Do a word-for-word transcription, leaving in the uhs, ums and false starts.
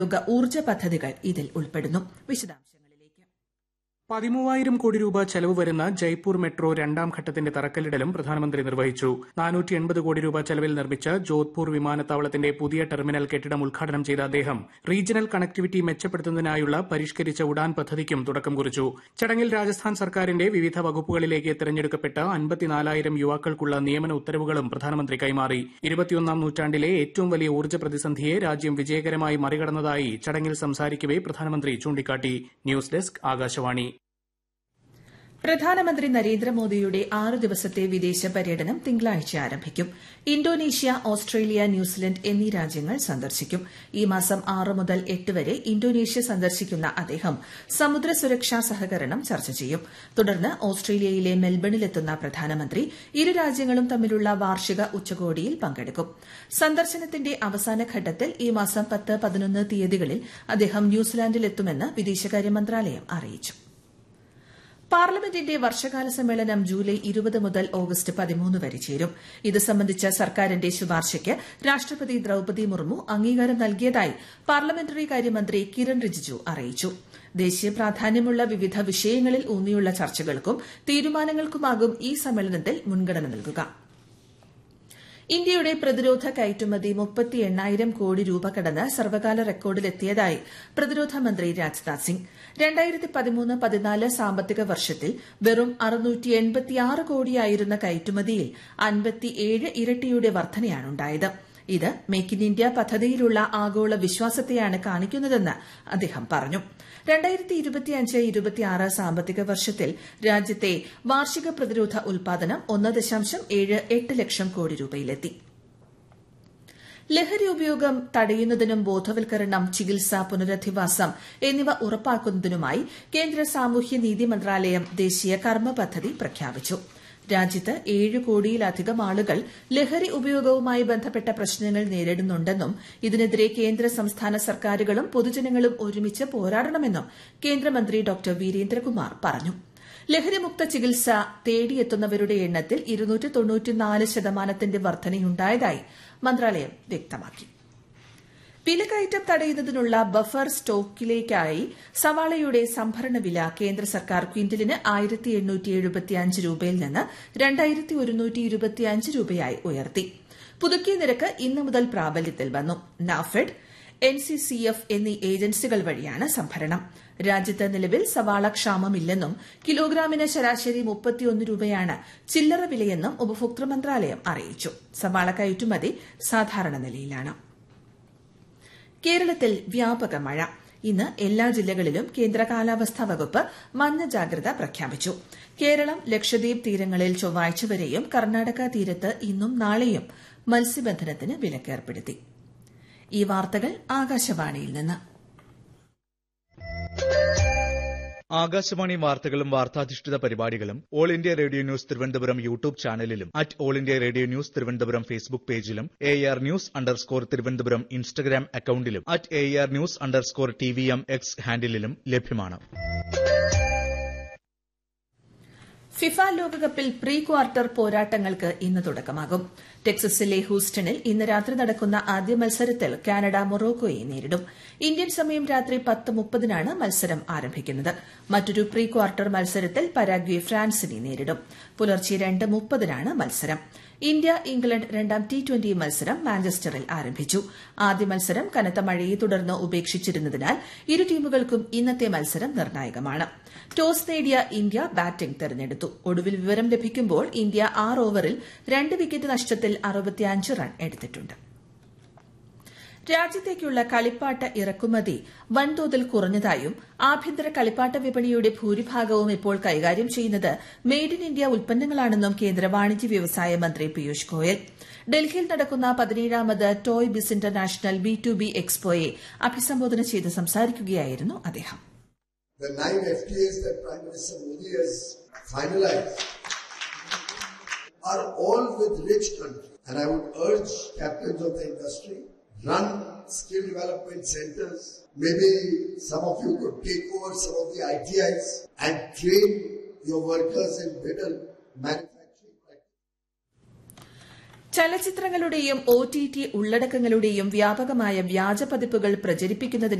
ഊർജ്ജ പദ്ധതികൾ ഇതിൽ ഉൾപ്പെടുന്നു. വിശദാംശങ്ങളിലേക്ക്. പതിമൂവായിരം കോടി രൂപ ചെലവ് വരുന്ന ജയ്പൂർ മെട്രോ രണ്ടാം ഘട്ടത്തിന്റെ തറക്കല്ലിടലും പ്രധാനമന്ത്രി നിർവഹിച്ചു. നാനൂറ്റി എൺപത് കോടി രൂപ ചെലവിൽ നിർമ്മിച്ച ജോധ്പൂർ വിമാനത്താവളത്തിന്റെ പുതിയ ടെർമിനൽ കെട്ടിടം ഉദ്ഘാടനം ചെയ്ത അദ്ദേഹം റീജിയണൽ കണക്ടിവിറ്റി മെച്ചപ്പെടുത്തുന്നതിനായുള്ള പരിഷ്കരിച്ച ഉഡാൻ പദ്ധതിക്കും തുടക്കം കുറിച്ചു. ചടങ്ങിൽ രാജസ്ഥാൻ സർക്കാരിന്റെ വിവിധ വകുപ്പുകളിലേക്ക് തെരഞ്ഞെടുക്കപ്പെട്ട അൻപത്തിനാലായിരം യുവാക്കൾക്കുള്ള നിയമന ഉത്തരവുകളും പ്രധാനമന്ത്രി കൈമാറി. ഇരുപത്തിയൊന്നാം നൂറ്റാണ്ടിലെ ഏറ്റവും വലിയ ഊർജ്ജ പ്രതിസന്ധിയെ രാജ്യം വിജയകരമായി മറികടന്നതായി ചടങ്ങിൽ സംസാരിക്കവെ പ്രധാനമന്ത്രി ചൂണ്ടിക്കാട്ടി. News desk Akashvani. പ്രധാനമന്ത്രി നരേന്ദ്രമോദിയുടെ ആറ് ദിവസത്തെ വിദേശ പര്യടനം തിങ്കളാഴ്ച ആരംഭിക്കും. ഇന്തോനേഷ്യ, ഓസ്ട്രേലിയ, ന്യൂസിലൻഡ് എന്നീ രാജ്യങ്ങൾ സന്ദർശിക്കും. ഈ മാസം ആറ് മുതൽ എട്ട് വരെ ഇന്തോനേഷ്യ സന്ദർശിക്കുന്ന അദ്ദേഹം സമുദ്ര സുരക്ഷാ സഹകരണം ചർച്ച ചെയ്യും. തുടർന്ന് ഓസ്ട്രേലിയയിലെ മെൽബണിലെത്തുന്ന പ്രധാനമന്ത്രി ഇരു രാജ്യങ്ങളും തമ്മിലുള്ള വാർഷിക ഉച്ചകോടിയിൽ പങ്കെടുക്കും. സന്ദർശനത്തിന്റെ അവസാന ഘട്ടത്തിൽ ഈ മാസം പത്ത് പതിനൊന്ന് തീയതികളിൽ അദ്ദേഹം ന്യൂസിലാൻഡിലെത്തുമെന്ന് വിദേശകാര്യ മന്ത്രാലയം അറിയിച്ചു. പാർലമെന്റിന്റെ വർഷകാല സമ്മേളനം ജൂലൈ ഇരുപത് മുതൽ ഓഗസ്റ്റ് പതിമൂന്ന് വരെ ചേരും. ഇത് സംബന്ധിച്ച സർക്കാരിന്റെ ശുപാർശയ്ക്ക് രാഷ്ട്രപതി ദ്രൌപദി മുർമു അംഗീകാരം നൽകിയതായി പാർലമെന്ററി കാര്യമന്ത്രി കിരൺ റിജിജു അറിയിച്ചു. ദേശീയ പ്രാധാന്യമുള്ള വിവിധ വിഷയങ്ങളിൽ ഊന്നിയുള്ള ചർച്ചകൾക്കും തീരുമാനങ്ങൾക്കുമാകും ഈ സമ്മേളനത്തിൽ മുൻഗണന നൽകുക. ഇന്ത്യയുടെ പ്രതിരോധ കയറ്റുമതി മുപ്പത്തി എണ്ണായിരം കോടി രൂപ കടന്ന് സർവകാല റെക്കോർഡിലെത്തിയതായി പ്രതിരോധ മന്ത്രി രാജ്നാഥ് സിംഗ്. രണ്ടായിരത്തി പതിമൂന്ന് പതിനാല് സാമ്പത്തിക വർഷത്തിൽ വെറും അറുന്നൂറ്റി എൺപത്തിയാറ് കോടിയായിരുന്ന കയറ്റുമതിയിൽ അൻപത്തിയേഴ് ഇരട്ടിയുടെ വർധനയാണുണ്ടായത്. ഇത് മേക്ക് ഇൻ ഇന്ത്യ പദ്ധതിയിലുള്ള ആഗോള വിശ്വാസത്തെയാണ് കാണിക്കുന്നതെന്ന് അദ്ദേഹം പറഞ്ഞു. രണ്ടായിരത്തി ഇരുപത്തിയഞ്ച് ഇരുപത്തിയാറ് സാമ്പത്തിക വർഷത്തിൽ രാജ്യത്തെ വാർഷിക പ്രതിരോധ ഉൽപാദനം ഒന്ന് ദശാംശം ഏഴ് എട്ട് ലക്ഷം കോടി രൂപയിലെത്തി. ലഹരി ഉപയോഗം തടയുന്നതിനും ബോധവൽക്കരണം, ചികിത്സ, പുനരധിവാസം എന്നിവ ഉറപ്പാക്കുന്നതിനുമായി കേന്ദ്ര സാമൂഹ്യനീതി മന്ത്രാലയം ദേശീയ കർമ്മ പദ്ധതി പ്രഖ്യാപിച്ചു. രാജ്യത്ത് ഏഴ് കോടിയിലധികം ആളുകൾ ലഹരി ഉപയോഗവുമായി ബന്ധപ്പെട്ട പ്രശ്നങ്ങൾ നേരിടുന്നുണ്ടെന്നും ഇതിനെതിരെ കേന്ദ്ര സംസ്ഥാന സർക്കാരുകളും പൊതുജനങ്ങളും ഒരുമിച്ച് പോരാടണമെന്നും കേന്ദ്രമന്ത്രി ഡോക്ടർ വീരേന്ദ്രകുമാർ പറഞ്ഞു. ലഹരിമുക്ത ചികിത്സ തേടിയെത്തുന്നവരുടെ എണ്ണത്തിൽ ഇരുന്നൂറ്റി തൊണ്ണൂറ്റിനാല് ശതമാനത്തിന്റെ വർധനയുണ്ടായതായി മന്ത്രാലയം വ്യക്തമാക്കി. വിലക്കയറ്റം തടയുന്നതിനുള്ള ബഫർ സ്റ്റോക്കിലേക്കായി സവാളയുടെ സംഭരണ വില കേന്ദ്ര സർക്കാർ ക്വിന്റലിന് ആയിരത്തി എണ്ണൂറ്റി എഴുപത്തിയഞ്ച് രൂപയിൽ നിന്ന് രണ്ടായിരത്തി ഒരുന്നൂറ്റി ഇരുപത്തിയഞ്ച് രൂപയായി ഉയർത്തി. പുതുക്കിയ നിരക്ക് ഇന്ന് മുതൽ പ്രാബല്യത്തിൽ വന്നു. NAFED, N C C F എന്നീ ഏജൻസികൾ വഴിയാണ് സംഭരണം. രാജ്യത്ത് നിലവിൽ സവാള ക്ഷാമമില്ലെന്നും കിലോഗ്രാമിന് ശരാശരി മുപ്പത്തിയൊന്ന് രൂപയാണ് ചില്ലറ വിലയെന്നും ഉപഭോക്തൃ മന്ത്രാലയം അറിയിച്ചു. സവാള കയറ്റുമതി സാധാരണ നിലയിലാണ്. കേരളത്തിൽ വ്യാപക മഴ. ഇന്ന് എല്ലാ ജില്ലകളിലും കേന്ദ്ര കാലാവസ്ഥാ വകുപ്പ് മഞ്ഞ ജാഗ്രത പ്രഖ്യാപിച്ചു. കേരളം, ലക്ഷദ്വീപ് തീരങ്ങളിൽ ചൊവ്വാഴ്ച വരെയും കർണാടക തീരത്ത് ഇന്നും നാളെയും മത്സ്യബന്ധനത്തിന് വിലക്കേർപ്പെടുത്തി. ഈ വാർത്തകൾ ആകാശവാണിയിൽ നിന്ന്. ആകാശവാണി വാർത്തകളും വാർത്താധിഷ്ഠിത പരിപാടികളും all India radio news Thiruvananthapuram YouTube ചാനലിലും at all India radio news Thiruvananthapuram Facebook പേജിലും A R news underscore Thiruvananthapuram Instagram അക്കൌണ്ടിലും at A R news underscore T V M X ഹാൻഡിലും ലഭ്യമാണ്. ഫിഫ ലോകകപ്പിൽ പ്രീ ക്വാർട്ടർ പോരാട്ടങ്ങൾക്ക് ഇന്ന് തുടക്കമാകും. ടെക്സസിലെ ഹൂസ്റ്റണിൽ ഇന്ന് രാത്രി നടക്കുന്ന ആദ്യ മത്സരത്തിൽ കാനഡ മൊറോക്കോയെ നേരിടും. ഇന്ത്യൻ സമയം രാത്രി പത്ത് മുപ്പതിനാണ് മത്സരം ആരംഭിക്കുന്നത്. മറ്റൊരു പ്രീ ക്വാർട്ടർ മത്സരത്തിൽ പരാഗ്വെ ഫ്രാൻസിനെ നേരിടും. പുലർച്ചെ രണ്ട് മുപ്പതിനാണ് മത്സരം. ഇന്ത്യ ഇംഗ്ലണ്ട് രണ്ടാം ടി ട്വന്റി മത്സരം മാഞ്ചസ്റ്ററിൽ ആരംഭിച്ചു. ആദ്യ മത്സരം കനത്ത മഴയെ തുടർന്ന് ഉപേക്ഷിച്ചിരുന്നതിനാൽ ഇരു ടീമുകൾക്കും ഇന്നത്തെ മത്സരം നിർണായകമാണ്. ടോസ് നേടിയ ഇന്ത്യ ബാറ്റിംഗ് തെരഞ്ഞെടുത്തു. ഒടുവിൽ വിവരം ലഭിക്കുമ്പോൾ ഇന്ത്യ ആറ് ഓവറിൽ രണ്ട് വിക്കറ്റ് നഷ്ടത്തിൽ അറുപത്തിയഞ്ച് റൺ എടുത്തിട്ടുണ്ട്. രാജ്യത്തേക്കുള്ള കളിപ്പാട്ട ഇറക്കുമതി വൻതോതിൽ കുറഞ്ഞതായും ആഭ്യന്തര കളിപ്പാട്ട വിപണിയുടെ ഭൂരിഭാഗവും ഇപ്പോൾ കൈകാര്യം ചെയ്യുന്നത് മെയ്ഡ് ഇൻ ഇന്ത്യ ഉൽപ്പന്നങ്ങളാണെന്നും കേന്ദ്ര വാണിജ്യ വ്യവസായ മന്ത്രി പീയൂഷ് ഗോയൽ ഡൽഹിയിൽ നടക്കുന്ന പതിനേഴാമത് toy bis international B to B എക്സ്പോയെ അഭിസംബോധന ചെയ്ത് സംസാരിക്കുകയായിരുന്നു അദ്ദേഹം. The nine F T As that Prime Minister Modi has finalized are all with rich countries, and I would urge captains of the industry, run skill development centers. Maybe some of you could take over some of the I T Is and train your workers in better manufacturing practices. ചലച്ചിത്രങ്ങളുടെയും O T T ഉള്ളടക്കങ്ങളുടെയും വ്യാപകമായ വ്യാജ പതിപ്പുകൾ പ്രചരിപ്പിക്കുന്നതിന്